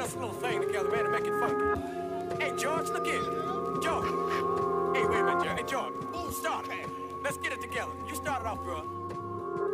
us a little thing together, man, to make it funky. Hey, George, look here.